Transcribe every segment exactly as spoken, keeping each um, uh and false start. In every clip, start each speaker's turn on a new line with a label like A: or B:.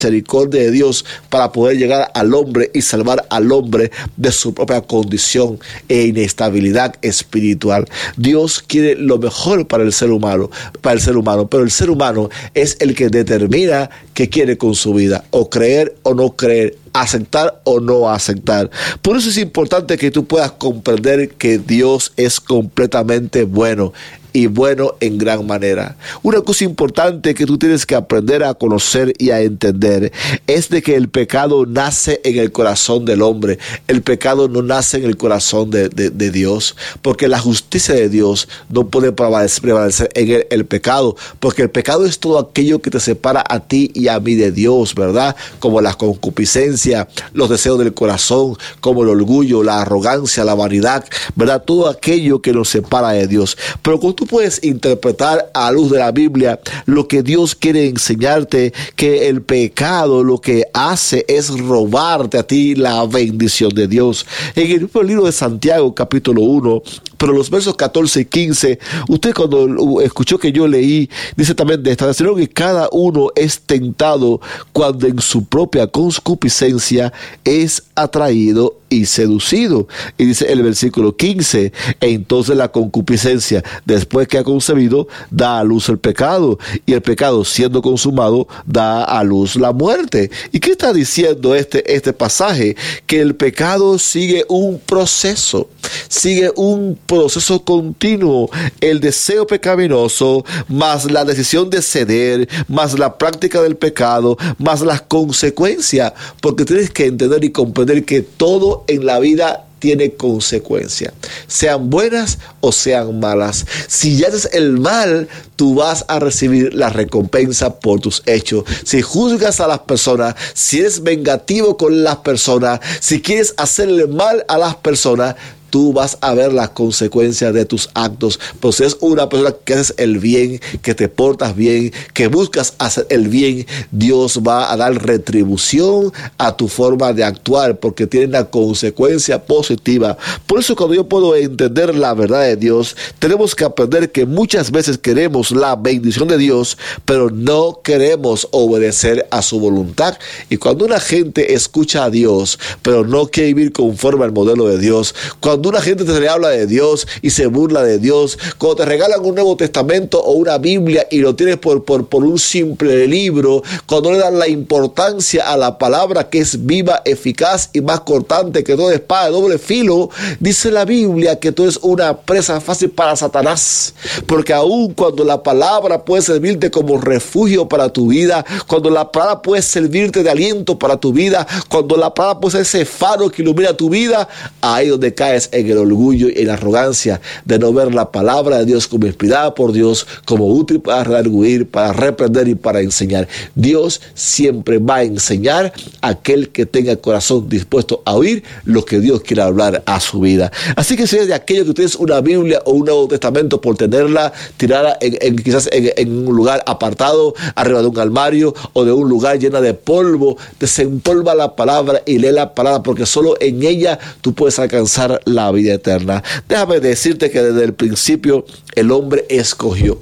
A: misericordia de Dios para poder llegar al hombre y salvar al hombre de su propia condición e inestabilidad espiritual. Dios quiere lo mejor para el ser humano, para el ser humano, pero el ser humano es el que determina qué quiere con su vida, o creer o no creer, aceptar o no aceptar. Por eso es importante que tú puedas comprender que Dios es completamente bueno, y bueno en gran manera. Una cosa importante que tú tienes que aprender a conocer y a entender es de que el pecado nace en el corazón del hombre. El pecado no nace en el corazón de, de, de Dios, porque la justicia de Dios no puede prevalecer en el, el pecado, porque el pecado es todo aquello que te separa a ti y a mí de Dios, ¿verdad? Como la concupiscencia, los deseos del corazón, como el orgullo, la arrogancia, la vanidad, ¿verdad? Todo aquello que nos separa de Dios. Pero cuando tú puedes interpretar a la luz de la Biblia lo que Dios quiere enseñarte, que el pecado lo que hace es robarte a ti la bendición de Dios. En el mismo libro de Santiago, capítulo uno, pero los versos catorce y quince, usted cuando escuchó que yo leí, dice también de esta que cada uno es tentado cuando en su propia concupiscencia es atraído y seducido. Y dice el versículo quince, entonces la concupiscencia, después que ha concebido, da a luz el pecado, y el pecado, siendo consumado, da a luz la muerte. ¿Y qué está diciendo este, este pasaje? Que el pecado sigue un proceso, sigue un proceso continuo. El deseo pecaminoso, más la decisión de ceder, más la práctica del pecado, más las consecuencias, porque tienes que entender y comprender que todo en la vida tiene consecuencias, sean buenas o sean malas. Si ya haces el mal, tú vas a recibir la recompensa por tus hechos. Si juzgas a las personas, si eres vengativo con las personas, si quieres hacerle mal a las personas, tú vas a ver las consecuencias de tus actos. Pero si eres una persona que haces el bien, que te portas bien, que buscas hacer el bien, Dios va a dar retribución a tu forma de actuar, porque tiene una consecuencia positiva. Por eso, cuando yo puedo entender la verdad de Dios, tenemos que aprender que muchas veces queremos la bendición de Dios, pero no queremos obedecer a su voluntad. Y cuando una gente escucha a Dios, pero no quiere vivir conforme al modelo de Dios, cuando Cuando una gente te le habla de Dios y se burla de Dios, cuando te regalan un Nuevo Testamento o una Biblia y lo tienes por, por, por un simple libro, cuando no le dan la importancia a la palabra que es viva, eficaz y más cortante que toda espada de doble filo, dice la Biblia que tú eres una presa fácil para Satanás, porque aun cuando la palabra puede servirte como refugio para tu vida, cuando la palabra puede servirte de aliento para tu vida, cuando la palabra puede ser ese faro que ilumina tu vida, ahí donde caes en el orgullo y en la arrogancia de no ver la palabra de Dios como inspirada por Dios, como útil para redarguir, para reprender y para enseñar. Dios siempre va a enseñar a aquel que tenga el corazón dispuesto a oír lo que Dios quiere hablar a su vida. Así que si eres de aquellos que tienes una Biblia o un Nuevo Testamento por tenerla tirada en, en, quizás en, en un lugar apartado, arriba de un armario o de un lugar llena de polvo, desempolva la palabra y lee la palabra, porque solo en ella tú puedes alcanzar la vida eterna. Déjame decirte que desde el principio el hombre escogió.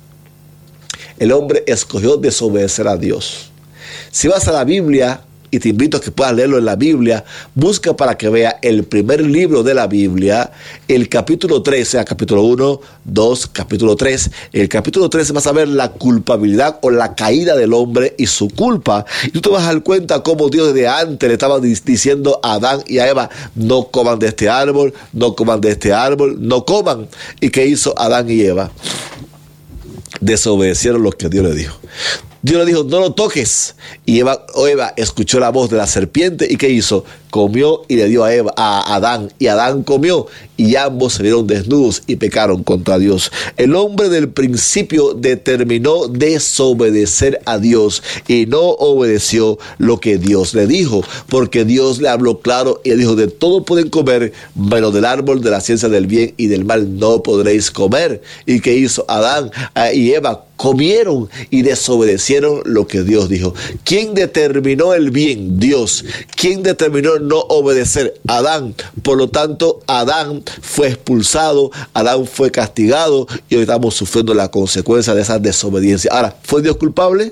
A: El hombre escogió desobedecer a Dios. Si vas a la Biblia, y te invito a que puedas leerlo en la Biblia, busca para que vea el primer libro de la Biblia, el capítulo tres, o sea, capítulo uno, dos, capítulo tres. El capítulo tres vas a ver la culpabilidad o la caída del hombre y su culpa. Y tú te vas a dar cuenta cómo Dios desde antes le estaba diciendo a Adán y a Eva, no coman de este árbol, no coman de este árbol, no coman. ¿Y qué hizo Adán y Eva? Desobedecieron lo que Dios le dijo. Dios le dijo, no lo toques. Y Eva, Eva escuchó la voz de la serpiente. ¿Y qué hizo? Comió y le dio a Eva, a Adán. Y Adán comió. Y ambos se vieron desnudos y pecaron contra Dios. El hombre del principio determinó desobedecer a Dios. Y no obedeció lo que Dios le dijo. Porque Dios le habló claro y le dijo, de todo pueden comer, menos del árbol de la ciencia del bien y del mal no podréis comer. ¿Y qué hizo Adán y Eva? Comieron y desobedecieron lo que Dios dijo. ¿Quién determinó el bien? Dios. ¿Quién determinó no obedecer? Adán. Por lo tanto, Adán fue expulsado, Adán fue castigado y hoy estamos sufriendo la consecuencia de esa desobediencia. Ahora, ¿fue Dios culpable?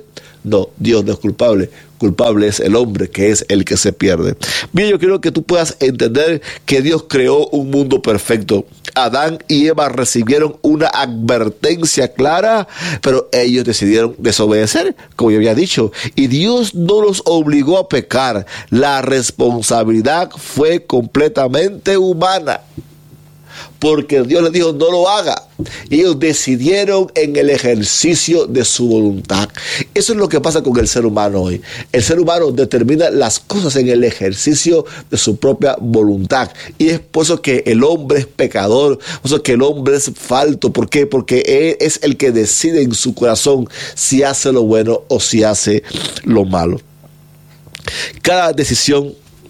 A: No, Dios no es culpable. Culpable es el hombre, que es el que se pierde. Bien, yo quiero que tú puedas entender que Dios creó un mundo perfecto. Adán y Eva recibieron una advertencia clara, pero ellos decidieron desobedecer, como yo había dicho. Y Dios no los obligó a pecar. La responsabilidad fue completamente humana, porque Dios les dijo no lo haga. Y ellos decidieron en el ejercicio de su voluntad. Eso es lo que pasa con el ser humano hoy. El ser humano determina las cosas en el ejercicio de su propia voluntad. Y es por eso que el hombre es pecador, por eso que el hombre es falto. ¿Por qué? Porque él es el que decide en su corazón si hace lo bueno o si hace lo malo. Cada decisión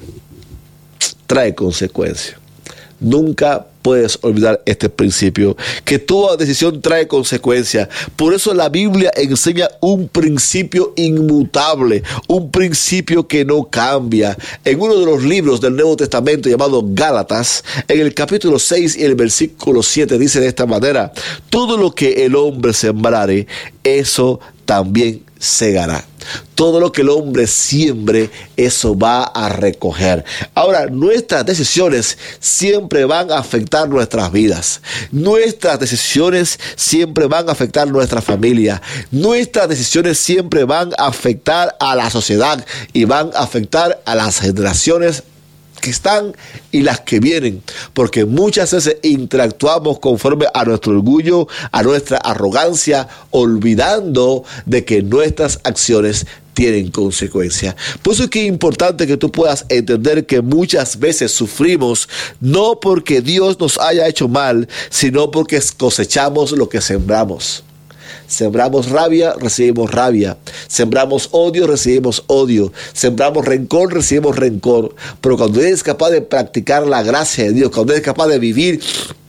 A: trae consecuencias. Nunca puedes olvidar este principio, que toda decisión trae consecuencias. Por eso la Biblia enseña un principio inmutable, un principio que no cambia. En uno de los libros del Nuevo Testamento llamado Gálatas, en el capítulo seis y el versículo siete dice de esta manera: todo lo que el hombre sembrare, eso también segará. Todo lo que el hombre siembre, eso va a recoger. Ahora, nuestras decisiones siempre van a afectar nuestras vidas. Nuestras decisiones siempre van a afectar nuestra familia. Nuestras decisiones siempre van a afectar a la sociedad y van a afectar a las generaciones que están y las que vienen, porque muchas veces interactuamos conforme a nuestro orgullo, a nuestra arrogancia, olvidando de que nuestras acciones tienen consecuencias. Por eso es que es importante que tú puedas entender que muchas veces sufrimos no porque Dios nos haya hecho mal, sino porque cosechamos lo que sembramos. Sembramos rabia, recibimos rabia. Sembramos odio, recibimos odio. Sembramos rencor, recibimos rencor. Pero cuando eres capaz de practicar la gracia de Dios, cuando eres capaz de vivir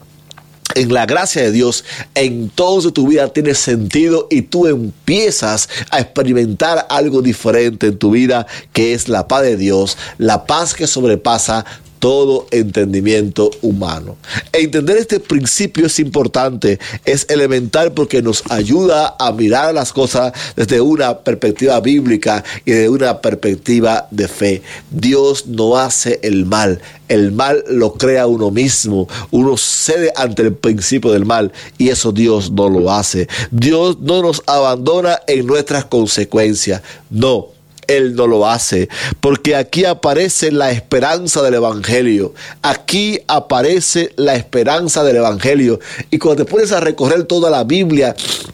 A: en la gracia de Dios, entonces tu vida tiene sentido y tú empiezas a experimentar algo diferente en tu vida, que es la paz de Dios, la paz que sobrepasa todo entendimiento humano. Entender este principio es importante, es elemental, porque nos ayuda a mirar las cosas desde una perspectiva bíblica y desde una perspectiva de fe. Dios no hace el mal. El mal lo crea uno mismo. Uno cede ante el principio del mal y eso Dios no lo hace. Dios no nos abandona en nuestras consecuencias. No. Él no lo hace, porque aquí aparece la esperanza del Evangelio. Aquí aparece la esperanza del Evangelio. Y cuando te pones a recorrer toda la Biblia,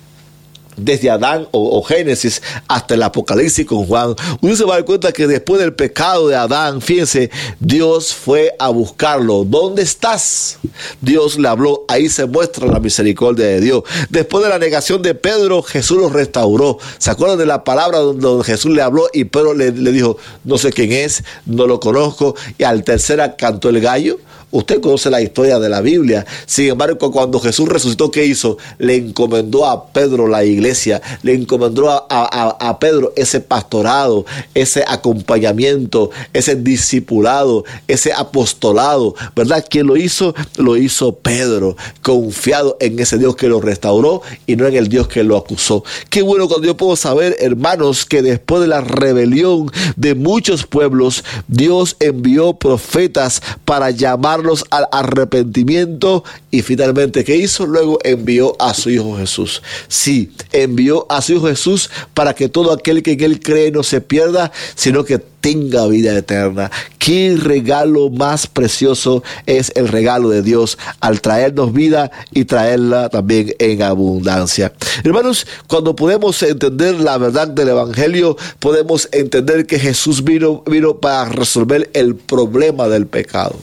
A: desde Adán o, o Génesis hasta el Apocalipsis con Juan, uno se va a dar cuenta que después del pecado de Adán, fíjense, Dios fue a buscarlo. ¿Dónde estás? Dios le habló. Ahí se muestra la misericordia de Dios. Después de la negación de Pedro, Jesús lo restauró. ¿Se acuerdan de la palabra donde Jesús le habló y Pedro le, le dijo, no sé quién es, no lo conozco? Y al tercera cantó el gallo. Usted conoce la historia de la Biblia. Sin embargo, cuando Jesús resucitó, ¿qué hizo? Le encomendó a Pedro la iglesia. Le encomendó a, a, a Pedro ese pastorado, ese acompañamiento, ese discipulado, ese apostolado. ¿Verdad? ¿Quién lo hizo? Lo hizo Pedro, confiado en ese Dios que lo restauró y no en el Dios que lo acusó. Qué bueno cuando yo puedo saber, hermanos, que después de la rebelión de muchos pueblos, Dios envió profetas para llamar al arrepentimiento. Y finalmente, ¿qué hizo? Luego envió a su Hijo Jesús. Sí, envió a su Hijo Jesús para que todo aquel que en Él cree no se pierda, sino que tenga vida eterna. Qué regalo más precioso es el regalo de Dios al traernos vida y traerla también en abundancia. Hermanos, cuando podemos entender la verdad del Evangelio, podemos entender que Jesús vino, vino para resolver el problema del pecado.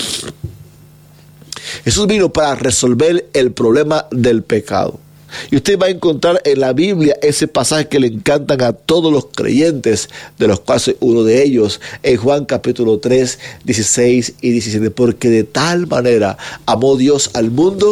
A: Jesús vino para resolver el problema del pecado. Y usted va a encontrar en la Biblia ese pasaje que le encantan a todos los creyentes, de los cuales soy uno de ellos, en Juan capítulo tres, dieciséis y diecisiete. Porque de tal manera amó Dios al mundo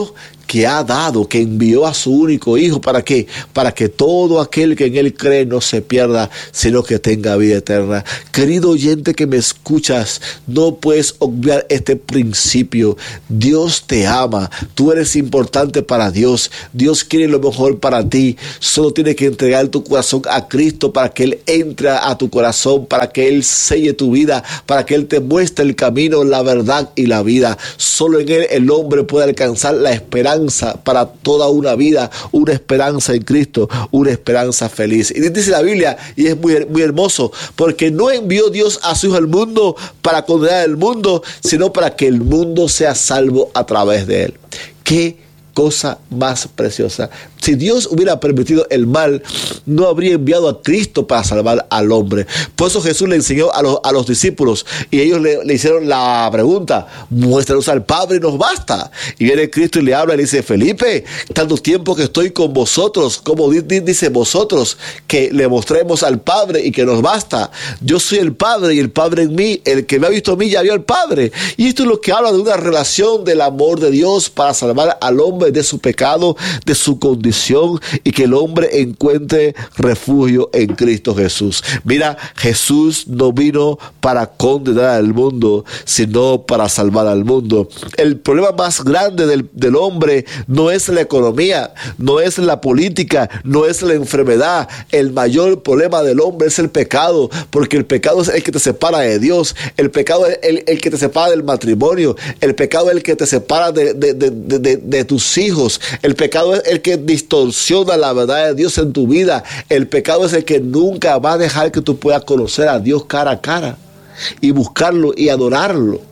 A: que ha dado, que envió a su único Hijo. ¿Para qué? Para que todo aquel que en Él cree no se pierda, sino que tenga vida eterna. Querido oyente que me escuchas, no puedes obviar este principio. Dios te ama, tú eres importante para Dios, Dios quiere lo mejor para ti. Solo tienes que entregar tu corazón a Cristo para que Él entre a tu corazón, para que Él selle tu vida, para que Él te muestre el camino, la verdad y la vida. Solo en Él el hombre puede alcanzar la esperanza para toda una vida, una esperanza en Cristo, una esperanza feliz. Y dice la Biblia, y es muy, muy hermoso, porque no envió Dios a su Hijo al mundo para condenar al mundo, sino para que el mundo sea salvo a través de Él. ¿Qué cosa más preciosa? Si Dios hubiera permitido el mal, no habría enviado a Cristo para salvar al hombre. Por eso Jesús le enseñó a los, a los discípulos, y ellos le, le hicieron la pregunta: muéstranos al Padre y nos basta. Y viene Cristo y le habla y le dice: Felipe, tanto tiempo que estoy con vosotros, como dice vosotros, que le mostremos al Padre y que nos basta. Yo soy el Padre y el Padre en mí. El que me ha visto a mí ya vio al Padre. Y esto es lo que habla de una relación del amor de Dios para salvar al hombre de su pecado, de su condición, y que el hombre encuentre refugio en Cristo Jesús. Mira, Jesús no vino para condenar al mundo, sino para salvar al mundo. El problema más grande del, del hombre no es la economía, no es la política, no es la enfermedad. El mayor problema del hombre es el pecado, porque el pecado es el que te separa de Dios. El pecado es el, el que te separa del matrimonio. El pecado es el que te separa de, de, de, de, de, de tus hijos. El pecado es el que distorsiona la verdad de Dios en tu vida. El pecado es el que nunca va a dejar que tú puedas conocer a Dios cara a cara y buscarlo y adorarlo.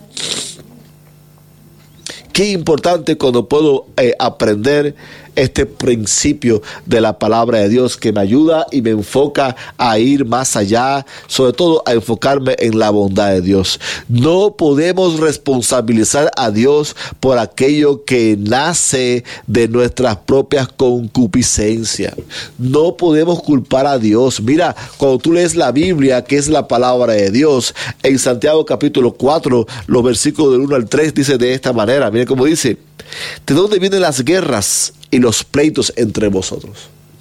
A: Qué importante cuando puedo eh, aprender este principio de la palabra de Dios, que me ayuda y me enfoca a ir más allá, sobre todo a enfocarme en la bondad de Dios. No podemos responsabilizar a Dios por aquello que nace de nuestras propias concupiscencias. No podemos culpar a Dios. Mira, cuando tú lees la Biblia, que es la palabra de Dios, en Santiago capítulo cuatro, los versículos del uno al tres, dice de esta manera. Miren cómo dice: ¿de dónde vienen las guerras y los pleitos entre vosotros?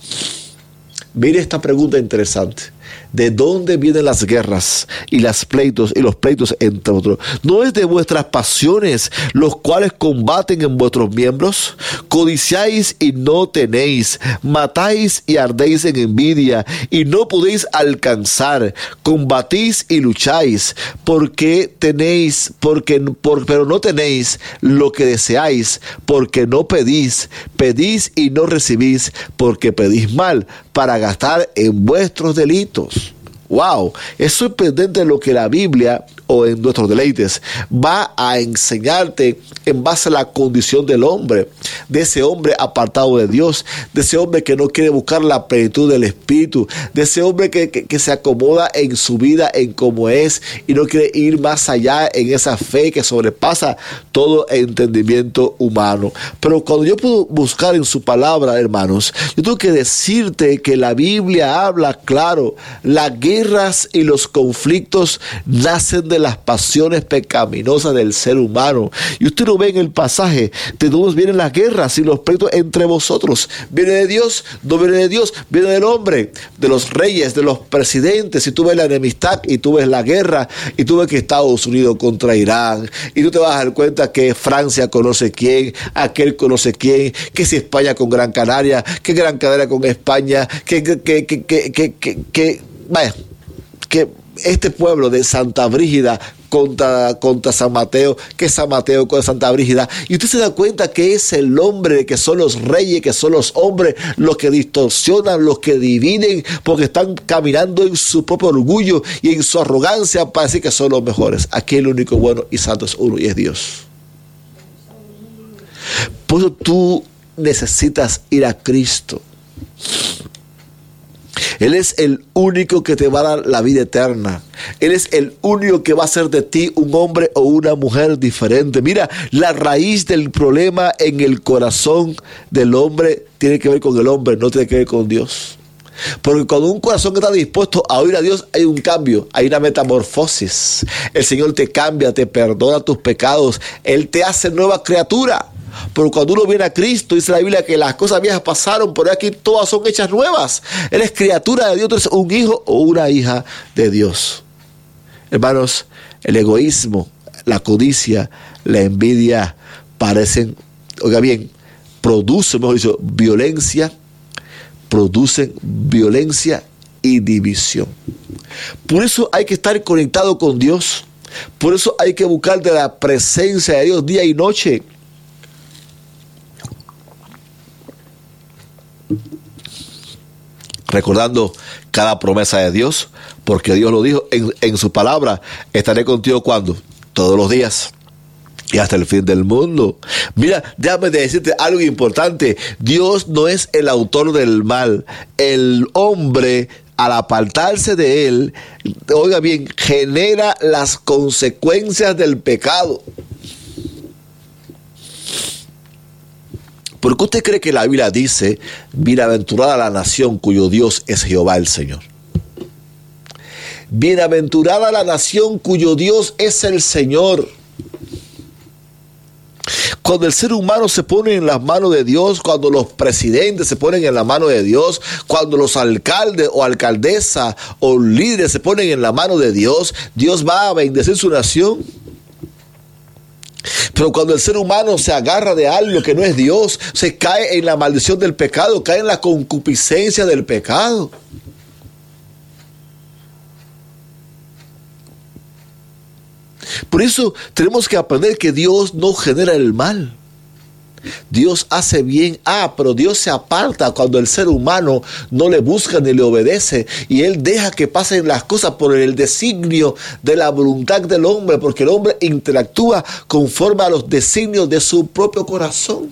A: Mire esta pregunta interesante. ¿De dónde vienen las guerras y las pleitos y los pleitos entre vosotros? ¿No es de vuestras pasiones, los cuales combaten en vuestros miembros? Codiciáis y no tenéis, matáis y ardéis en envidia y no podéis alcanzar, combatís y lucháis, porque tenéis, porque por, pero no tenéis lo que deseáis, porque no pedís, pedís y no recibís, porque pedís mal, para gastar en vuestros delitos. Wow, es sorprendente lo que la Biblia, o en nuestros deleites, va a enseñarte en base a la condición del hombre, de ese hombre apartado de Dios, de ese hombre que no quiere buscar la plenitud del Espíritu, de ese hombre que, que, que se acomoda en su vida, en cómo es, y no quiere ir más allá en esa fe que sobrepasa todo entendimiento humano. Pero cuando yo puedo buscar en su palabra, hermanos, yo tengo que decirte que la Biblia habla claro: las guerras y los conflictos nacen de las pasiones pecaminosas del ser humano. Y usted lo ve en el pasaje: de dónde vienen las guerras y los pleitos entre vosotros. ¿Viene de Dios? No viene de Dios, viene del hombre, de los reyes, de los presidentes. Si tú ves la enemistad y tú ves la guerra, y tú ves que Estados Unidos contra Irán, y tú te vas a dar cuenta que Francia conoce quién, aquel conoce quién, que si España con Gran Canaria, que Gran Canaria con España, que que que que que, que, que, que vaya, que este pueblo de Santa Brígida contra, contra San Mateo, que San Mateo con Santa Brígida, y usted se da cuenta que es el hombre, que son los reyes, que son los hombres los que distorsionan, los que dividen, porque están caminando en su propio orgullo y en su arrogancia para decir que son los mejores. Aquí el único bueno y santo es uno, y es Dios. Por eso tú necesitas ir a Cristo. Él es el único que te va a dar la vida eterna. Él es el único que va a hacer de ti un hombre o una mujer diferente. Mira, la raíz del problema en el corazón del hombre tiene que ver con el hombre, no tiene que ver con Dios. Porque cuando un corazón está dispuesto a oír a Dios, hay un cambio, hay una metamorfosis. El Señor te cambia, te perdona tus pecados, Él te hace nueva criatura. Pero cuando uno viene a Cristo, dice la Biblia que las cosas viejas pasaron, pero aquí todas son hechas nuevas. Eres criatura de Dios, tú eres un hijo o una hija de Dios. Hermanos, el egoísmo, la codicia, la envidia parecen, oiga bien, producen, mejor dicho, violencia, producen violencia y división. Por eso hay que estar conectado con Dios. Por eso hay que buscar de la presencia de Dios día y noche. Recordando cada promesa de Dios, porque Dios lo dijo en, en su palabra: estaré contigo cuando, todos los días y hasta el fin del mundo. Mira, déjame decirte algo importante. Dios no es el autor del mal. El hombre, al apartarse de él, oiga bien, genera las consecuencias del pecado. ¿Por qué usted cree que la Biblia dice: bienaventurada la nación cuyo Dios es Jehová el Señor? Bienaventurada la nación cuyo Dios es el Señor. Cuando el ser humano se pone en las manos de Dios, cuando los presidentes se ponen en la mano de Dios, cuando los alcaldes o alcaldesas o líderes se ponen en la mano de Dios, Dios va a bendecir su nación. Pero cuando el ser humano se agarra de algo que no es Dios, se cae en la maldición del pecado, cae en la concupiscencia del pecado. Por eso tenemos que aprender que Dios no genera el mal. Dios hace bien, ah, pero Dios se aparta cuando el ser humano no le busca ni le obedece, y Él deja que pasen las cosas por el designio de la voluntad del hombre, porque el hombre interactúa conforme a los designios de su propio corazón.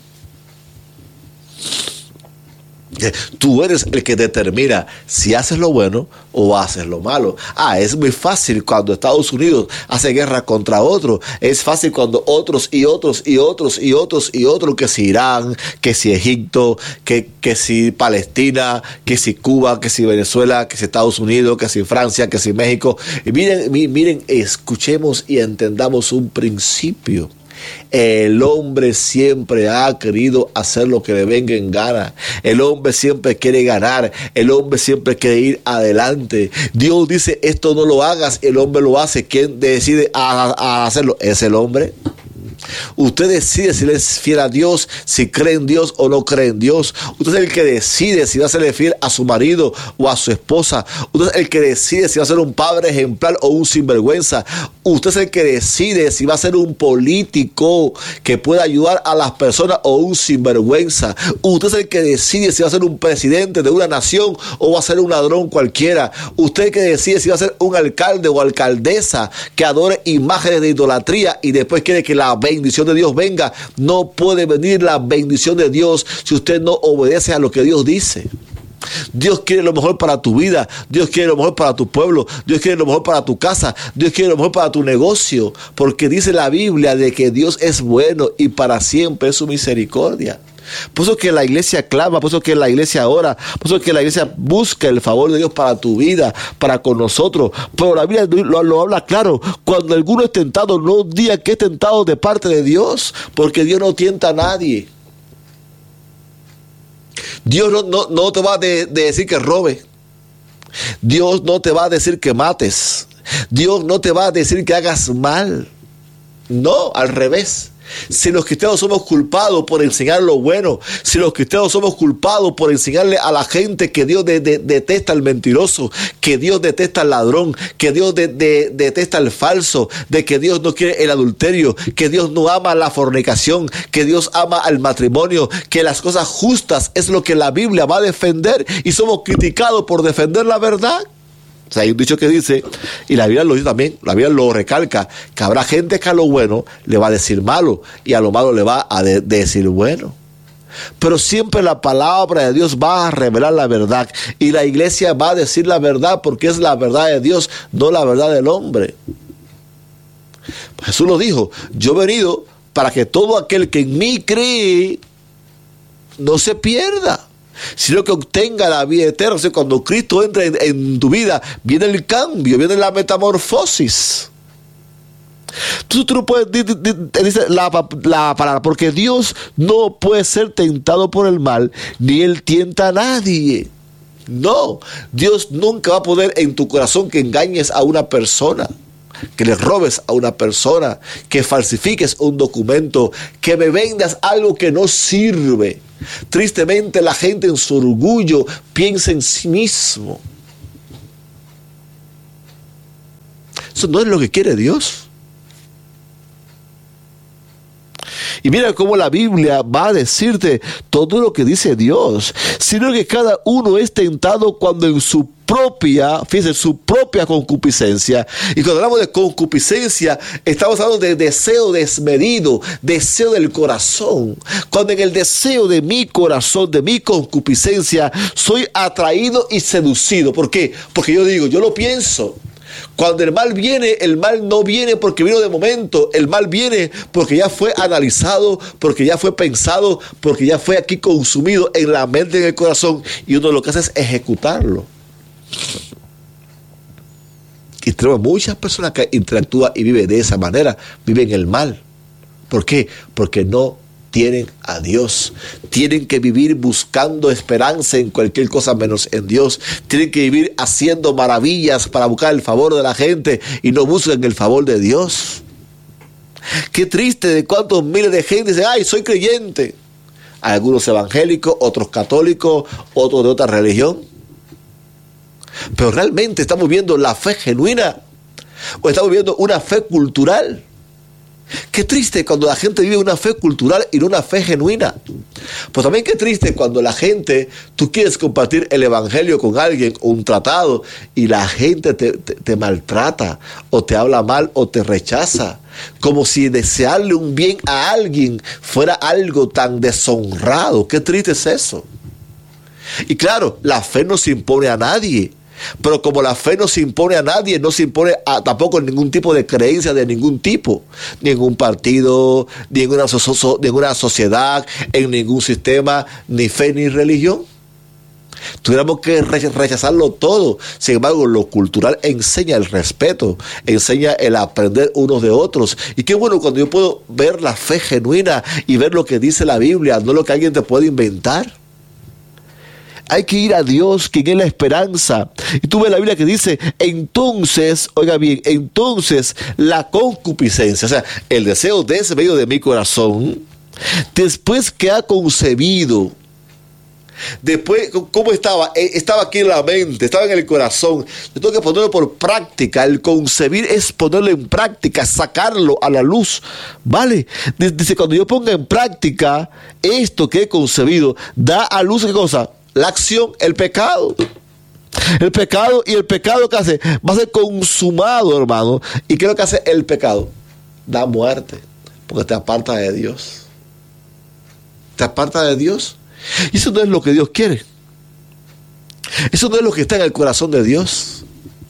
A: Tú eres el que determina si haces lo bueno o haces lo malo. Ah, es muy fácil cuando Estados Unidos hace guerra contra otro. Es fácil cuando otros y otros y otros y otros y otros, que si Irán, que si Egipto, que, que si Palestina, que si Cuba, que si Venezuela, que si Estados Unidos, que si Francia, que si México. Y miren, miren, escuchemos y entendamos un principio. El hombre siempre ha querido hacer lo que le venga en gana. El hombre siempre quiere ganar. El hombre siempre quiere ir adelante. Dios dice: esto no lo hagas. El hombre lo hace. ¿Quién decide a, a hacerlo? Es el hombre. Usted decide si le es fiel a Dios, si cree en Dios o no cree en Dios. Usted es el que decide si va a serle fiel a su marido o a su esposa. Usted es el que decide si va a ser un padre ejemplar o un sinvergüenza. Usted es el que decide si va a ser un político que pueda ayudar a las personas o un sinvergüenza. Usted es el que decide si va a ser un presidente de una nación o va a ser un ladrón cualquiera. Usted es el que decide si va a ser un alcalde o alcaldesa que adore imágenes de idolatría y después quiere que la bendición de Dios venga. No puede venir la bendición de Dios si usted no obedece a lo que Dios dice. Dios quiere lo mejor para tu vida. Dios quiere lo mejor para tu pueblo. Dios quiere lo mejor para tu casa. Dios quiere lo mejor para tu negocio. Porque dice la Biblia de que Dios es bueno y para siempre es su misericordia. Por eso que la iglesia clama, por eso que la iglesia ora, por eso que la iglesia busca el favor de Dios para tu vida, para con nosotros. Pero la Biblia lo, lo habla claro: cuando alguno es tentado, no diga que es tentado de parte de Dios, porque Dios no tienta a nadie. Dios no, no, no te va a de, de decir que robe. Dios no te va a decir que mates. Dios no te va a decir que hagas mal. No, al revés. Si los cristianos somos culpados por enseñar lo bueno, si los cristianos somos culpados por enseñarle a la gente que Dios de, de, detesta al mentiroso, que Dios detesta al ladrón, que Dios de, de, detesta al falso, de que Dios no quiere el adulterio, que Dios no ama la fornicación, que Dios ama al matrimonio, que las cosas justas es lo que la Biblia va a defender, y somos criticados por defender la verdad. O sea, hay un dicho que dice, y la Biblia lo dice también, la Biblia lo recalca, que habrá gente que a lo bueno le va a decir malo y a lo malo le va a de- decir bueno. Pero siempre la palabra de Dios va a revelar la verdad, y la iglesia va a decir la verdad porque es la verdad de Dios, no la verdad del hombre. Jesús lo dijo: yo he venido para que todo aquel que en mí cree no se pierda, sino que obtenga la vida eterna. O sea, cuando Cristo entra en, en tu vida, viene el cambio, viene la metamorfosis. Entonces tú no puedes, dice la, la palabra, porque Dios no puede ser tentado por el mal, ni Él tienta a nadie. No, Dios nunca va a poder en tu corazón que engañes a una persona, que le robes a una persona, que falsifiques un documento, que me vendas algo que no sirve. Tristemente la gente en su orgullo piensa en sí mismo. Eso no es lo que quiere Dios. Y mira cómo la Biblia va a decirte todo lo que dice Dios, sino que cada uno es tentado cuando en su propia, fíjense, su propia concupiscencia. Y cuando hablamos de concupiscencia, estamos hablando de deseo desmedido, deseo del corazón. Cuando en el deseo de mi corazón, de mi concupiscencia, soy atraído y seducido. ¿Por qué? Porque yo digo, yo lo pienso. Cuando el mal viene, el mal no viene porque vino de momento, el mal viene porque ya fue analizado, porque ya fue pensado, porque ya fue aquí consumido en la mente y en el corazón, y uno lo que hace es ejecutarlo. Y tenemos muchas personas que interactúan y viven de esa manera, viven el mal. ¿Por qué? Porque no tienen a Dios. Tienen que vivir buscando esperanza en cualquier cosa menos en Dios. Tienen que vivir haciendo maravillas para buscar el favor de la gente y no buscan el favor de Dios. Qué triste de cuántos miles de gente dicen, ay, soy creyente. Algunos evangélicos, otros católicos, otros de otra religión. Pero realmente estamos viendo la fe genuina o estamos viendo una fe cultural. Qué triste cuando la gente vive una fe cultural y no una fe genuina. Pues también qué triste cuando la gente, tú quieres compartir el evangelio con alguien, un tratado, y la gente te, te, te maltrata, o te habla mal, o te rechaza. Como si desearle un bien a alguien fuera algo tan deshonrado. Qué triste es eso. Y claro, la fe no se impone a nadie. Pero como la fe no se impone a nadie, no se impone a, tampoco en ningún tipo de creencia de ningún tipo, ningún partido, ninguna, so, so, ninguna sociedad, en ningún sistema, ni fe ni religión. Tuviéramos que rechazarlo todo. Sin embargo, lo cultural enseña el respeto, enseña el aprender unos de otros. Y qué bueno cuando yo puedo ver la fe genuina y ver lo que dice la Biblia, no lo que alguien te puede inventar. Hay que ir a Dios, quien es la esperanza. Y tú ves la Biblia que dice, entonces, oiga bien, entonces la concupiscencia, o sea, el deseo de ese medio de mi corazón, después que ha concebido, después, ¿cómo estaba? Estaba aquí en la mente, estaba en el corazón. Yo tengo que ponerlo por práctica. El concebir es ponerlo en práctica, sacarlo a la luz, ¿vale? Dice, cuando yo ponga en práctica esto que he concebido, da a luz, ¿qué cosa? La acción, el pecado. El pecado, y el pecado que hace, va a ser consumado, hermano. ¿Y qué es lo que hace el pecado? Da muerte, porque te aparta de Dios. Te aparta de Dios. Y eso no es lo que Dios quiere. Eso no es lo que está en el corazón de Dios.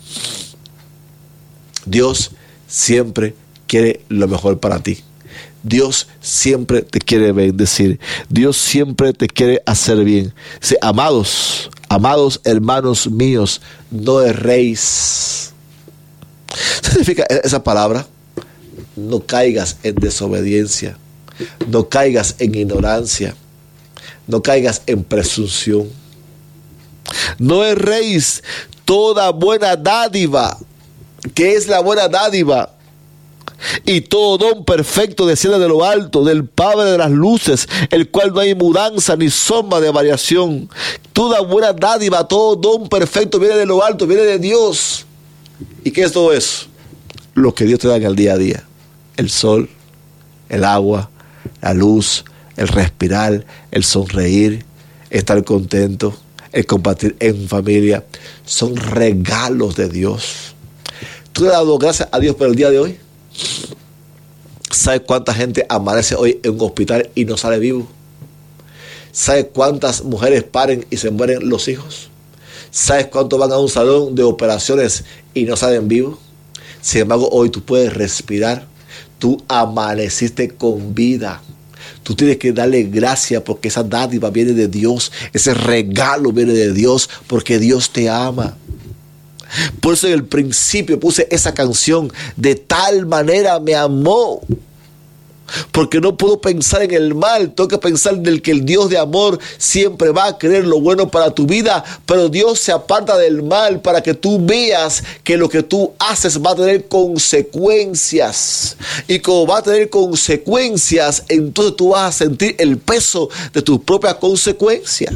A: Dios siempre quiere lo mejor para ti. Dios siempre te quiere bendecir. Dios siempre te quiere hacer bien. Dice, amados, amados hermanos míos, no erréis. ¿Qué significa esa palabra? No caigas en desobediencia. No caigas en ignorancia. No caigas en presunción. No erréis. Toda buena dádiva. ¿Qué es la buena dádiva? Y todo don perfecto desciende de lo alto, del Padre de las luces, el cual no hay mudanza ni sombra de variación. Toda buena dádiva, todo don perfecto viene de lo alto, viene de Dios. ¿Y qué es todo eso? Lo que Dios te da en el día a día. El sol, el agua, la luz, el respirar, el sonreír, estar contento, el compartir en familia. Son regalos de Dios. ¿Tú le has dado gracias a Dios por el día de hoy? ¿Sabes cuánta gente amanece hoy en un hospital y no sale vivo? ¿Sabes cuántas mujeres paren y se mueren los hijos? ¿Sabes cuántos van a un salón de operaciones y no salen vivos? Sin embargo, hoy tú puedes respirar. Tú amaneciste con vida. Tú tienes que darle gracias porque esa dádiva viene de Dios. Ese regalo viene de Dios porque Dios te ama. Por eso en el principio puse esa canción, de tal manera me amó. Porque no puedo pensar en el mal, tengo que pensar en el que el Dios de amor siempre va a querer lo bueno para tu vida, pero Dios se aparta del mal para que tú veas que lo que tú haces va a tener consecuencias. Y como va a tener consecuencias, entonces tú vas a sentir el peso de tus propias consecuencias.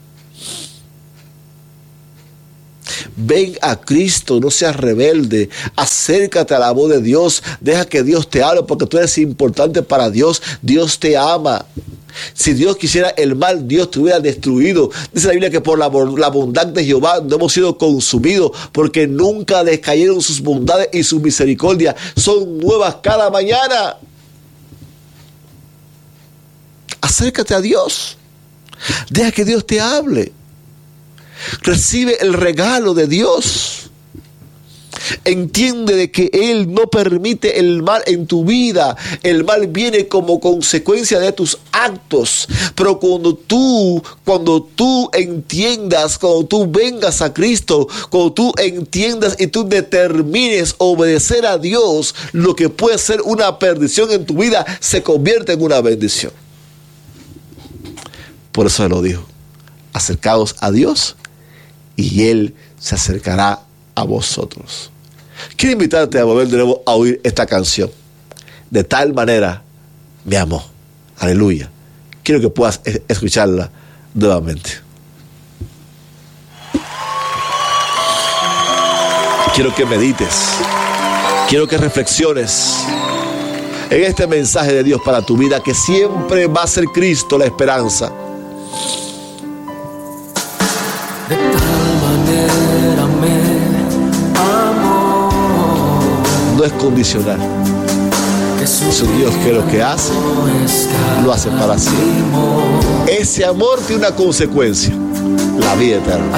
A: Ven a Cristo, no seas rebelde, acércate a la voz de Dios, deja que Dios te hable porque tú eres importante para Dios, Dios te ama. Si Dios quisiera el mal, Dios te hubiera destruido. Dice la Biblia que por la, la bondad de Jehová no hemos sido consumidos, porque nunca descayeron sus bondades y sus misericordias son nuevas cada mañana. Acércate a Dios, deja que Dios te hable. Recibe el regalo de Dios. Entiende de que Él no permite el mal en tu vida. El mal viene como consecuencia de tus actos. Pero cuando tú, cuando tú entiendas, cuando tú vengas a Cristo, cuando tú entiendas y tú determines obedecer a Dios, lo que puede ser una perdición en tu vida se convierte en una bendición. Por eso Él lo dijo: acercaos a Dios y Él se acercará a vosotros. Quiero invitarte a volver de nuevo a oír esta canción. De tal manera me amó. Aleluya. Quiero que puedas escucharla nuevamente. Quiero que medites. Quiero que reflexiones en este mensaje de Dios para tu vida, que siempre va a ser Cristo la esperanza.
B: De tal manera me amó.
A: No es condicional. Es un Dios que lo que hace, lo hace para siempre. Ese amor tiene una consecuencia: la vida eterna.